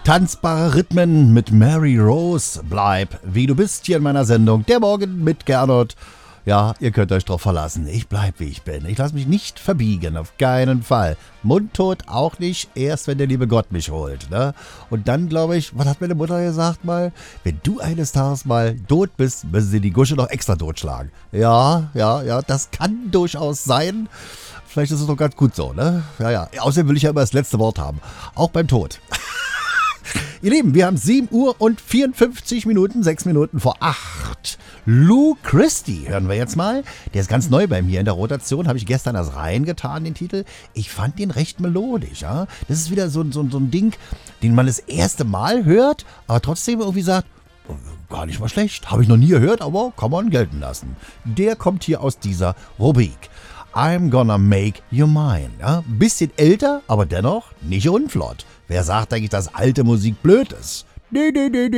Tanzbare Rhythmen mit Mary Rose. Bleib, wie du bist, hier in meiner Sendung. Der Morgen mit Gernot. Ja, ihr könnt euch drauf verlassen. Ich bleib, wie ich bin. Ich lasse mich nicht verbiegen, auf keinen Fall. Mundtot auch nicht, erst wenn der liebe Gott mich holt. Ne? Und dann, glaube ich, was hat meine Mutter gesagt mal? Wenn du eines Tages mal tot bist, müssen sie die Gusche noch extra totschlagen. Ja, das kann durchaus sein. Vielleicht ist es doch ganz gut so, ne? Ja. Außerdem will ich ja immer das letzte Wort haben. Auch beim Tod. Ihr Lieben, wir haben 7 Uhr und 54 Minuten, 6 Minuten vor 8. Lou Christie hören wir jetzt mal. Der ist ganz neu bei mir in der Rotation. Habe ich gestern erst reingetan, den Titel. Ich fand den recht melodisch. Ja? Das ist wieder so ein Ding, den man das erste Mal hört, aber trotzdem irgendwie sagt, gar nicht mal schlecht. Habe ich noch nie gehört, aber kann man gelten lassen. Der kommt hier aus dieser Rubrik. I'm gonna make you mine. Ja? Bisschen älter, aber dennoch nicht unflott. Wer sagt eigentlich, dass alte Musik blöd ist? Nee.